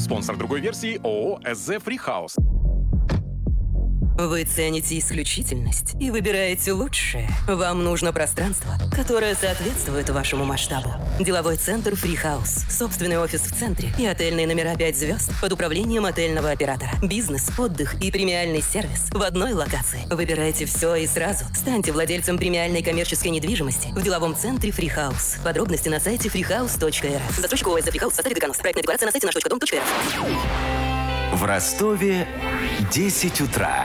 Спонсор другой версии — ООО «СЗ Фрихаус». Вы цените исключительность и выбираете лучшее. Вам нужно пространство, которое соответствует вашему масштабу. Деловой центр «Фрихаус». Собственный офис в центре и отельные номера 5 звезд под управлением отельного оператора. Бизнес, отдых и премиальный сервис в одной локации. Выбирайте все и сразу. Станьте владельцем премиальной коммерческой недвижимости в деловом центре «Фрихаус». Подробности на сайте freehouse.rf. Застройщик ООО «Фрихаус» в составе Деканус. Проектная декларация на сайте наш.дом.рф. В Ростове 10 утра.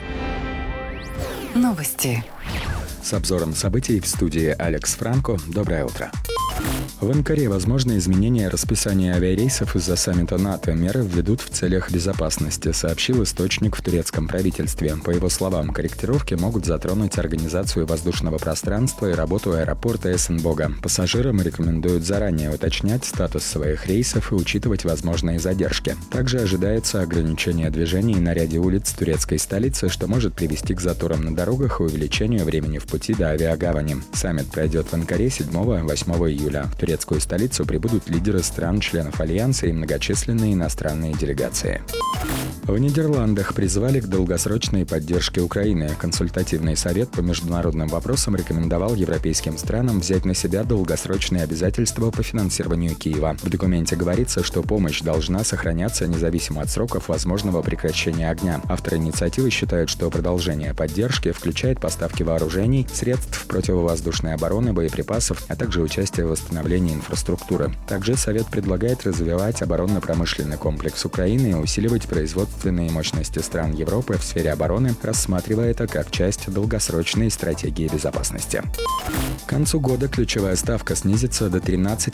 Новости. С обзором событий в студии Алекс Франко. Доброе утро. В Анкаре возможны изменения расписания авиарейсов из-за саммита НАТО. Меры введут в целях безопасности, сообщил источник в турецком правительстве. По его словам, корректировки могут затронуть организацию воздушного пространства и работу аэропорта Эсенбога. Пассажирам рекомендуют заранее уточнять статус своих рейсов и учитывать возможные задержки. Также ожидается ограничение движений на ряде улиц турецкой столицы, что может привести к заторам на дорогах и увеличению времени в пути до авиагавани. Саммит пройдет в Анкаре 7-8 июля. В турецкую столицу прибудут лидеры стран-членов Альянса и многочисленные иностранные делегации. В Нидерландах призвали к долгосрочной поддержке Украины. Консультативный совет по международным вопросам рекомендовал европейским странам взять на себя долгосрочные обязательства по финансированию Киева. В документе говорится, что помощь должна сохраняться независимо от сроков возможного прекращения огня. Авторы инициативы считают, что продолжение поддержки включает поставки вооружений, средств противовоздушной обороны, боеприпасов, а также участие в восстановлении инфраструктуры. Также Совет предлагает развивать оборонно-промышленный комплекс Украины и усиливать производственные мощности стран Европы в сфере обороны, рассматривая это как часть долгосрочной стратегии безопасности. К концу года ключевая ставка снизится до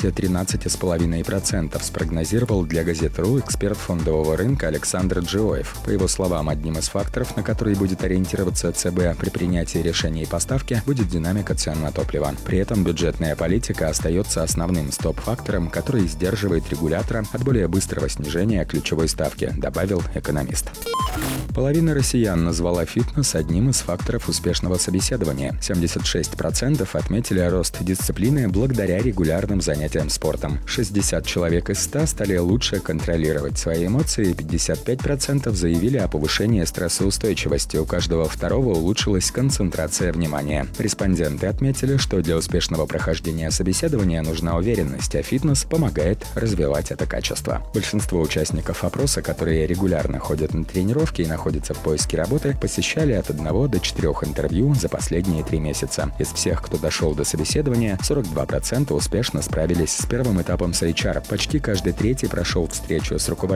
13-13,5%, спрогнозировал для газеты.ру эксперт фондового рынка Александр Джиоев. По его словам, одним из факторов, на который будет ориентироваться ЦБ при принятии решений по ставке, будет динамика цен на топливо. При этом бюджетная политика остается основным стоп-фактором, который сдерживает регулятора от более быстрого снижения ключевой ставки, добавил экономист. Половина россиян назвала фитнес одним из факторов успешного собеседования. 76% отметили рост дисциплины благодаря регулярным занятиям спортом. 60 человек из 100 стали лучше контролировать свои эмоции, 55% заявили о повышении стрессоустойчивости. У каждого второго улучшилась концентрация внимания. Респонденты отметили, что для успешного прохождения собеседования нужна уверенность, а фитнес помогает развивать это качество. Большинство участников опроса, которые регулярно ходят на тренировки и находятся в поиске работы, посещали от 1 до 4 интервью за последние 3 месяца. Из всех, кто дошел до собеседования, 42% успешно справились с первым этапом с HR. Почти каждый третий прошел встречу с руководителем